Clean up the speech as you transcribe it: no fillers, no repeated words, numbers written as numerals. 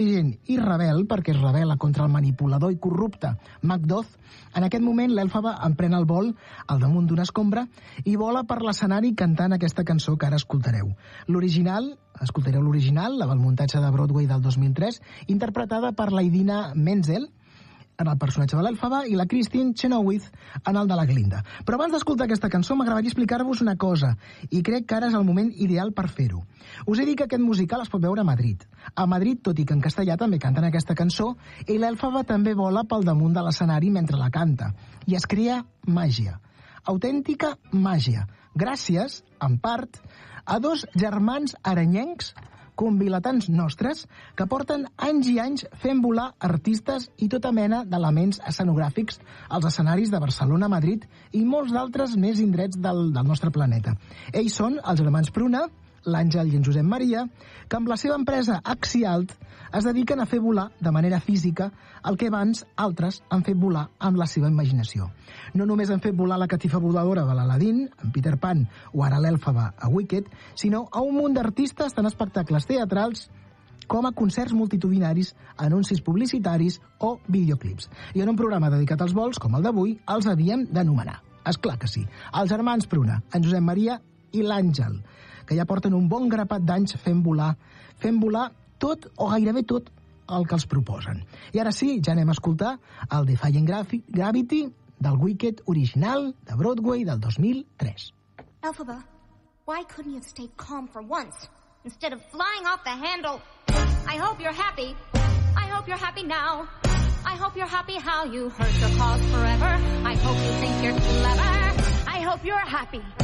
i rebel, perquè es rebel·la contra el manipulador i corrupte Macduff, en aquest moment l'Èlfaba emprèn el vol al damunt d'una escombra i vola per l'escenari cantant aquesta cançó que ara escoltareu. Escoltareu l'original, la del muntatge de Broadway del 2003, interpretada per la Idina Menzel, en el personatge de l'Èlfaba, i la Kristin Chenoweth en el de la Glinda. Però abans d'escoltar aquesta cançó m'agradaria explicar-vos una cosa, i crec que ara és el moment ideal per fer-ho. Us he dit que aquest musical es pot veure a Madrid. A Madrid, tot i que en castellà també canten aquesta cançó, i l'Èlfaba també vola pel damunt de l'escenari mentre la canta. I es crea màgia. Autèntica màgia. Gràcies, en part, a dos germans aranyencs convilatans nostres que porten anys i anys fent volar artistes i tota mena d'elements escenogràfics als escenaris de Barcelona, Madrid i molts d'altres més indrets del nostre planeta. Ells són els germans Pruna, l'Àngel i en Josep Maria, que amb la seva empresa Axialt es dediquen a fer volar de manera física el que abans altres han fet volar amb la seva imaginació. No només han fet volar la catifa voladora de l'Aladín, en Peter Pan, o ara l'Èlfaba a Wicked, sinó a un munt d'artistes tant espectacles teatrals com a concerts multitudinaris, anuncis publicitaris o videoclips. I en un programa dedicat als vols, com el d'avui, els havíem d'anomenar. Esclar que sí, els germans Pruna, en Josep Maria i l'Àngel, que ja porten un bon grapat d'anys fent volar tot o gairebé tot el que els proposen. I ara sí, ja anem a escoltar el Defying Gravity del Wicked original de Broadway del 2003. Elphaba, why couldn't you have stayed calm for once instead of flying off the handle? I hope you're happy. I hope you're happy now. I hope you're happy how you hurt your cause forever. I hope you think you're clever. I hope you're happy.